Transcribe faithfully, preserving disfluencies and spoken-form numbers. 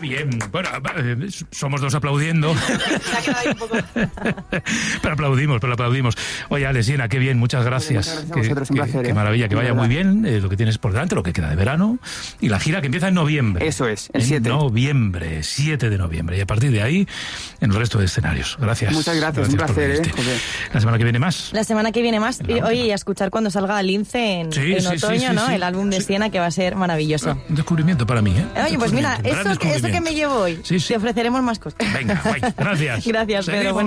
bien. Bueno, eh, somos dos aplaudiendo. Se ha quedado ahí un poco. Pero aplaudimos, pero aplaudimos. Oye, Ale, Siena, qué bien, muchas gracias. Muchas gracias a Qué, vosotros, un qué- placer, qué ¿eh? maravilla, que De vaya verdad. muy bien eh, lo que tienes por delante, lo que queda de verano. Y la gira que empieza en noviembre. Eso es, el En siete. noviembre, siete de noviembre. Y a partir de ahí, en el resto de escenarios. Gracias. Muchas gracias, un por placer, venirte. ¿eh? Joder. La semana que viene más. La semana que viene más. Y, La oye, y a escuchar cuando salga Lince en, Sí, en sí, sí, otoño, sí, ¿no? sí. El álbum de Sí. Siena, que va a ser maravilloso. Un descubrimiento para mí, ¿eh? Oye, pues mira, Descubrimiento, gran eso, eso que me descubrimiento. llevo hoy. Sí, sí. Te ofreceremos más cosas. Venga, guay. Gracias. Gracias, Pedro. Seguimos.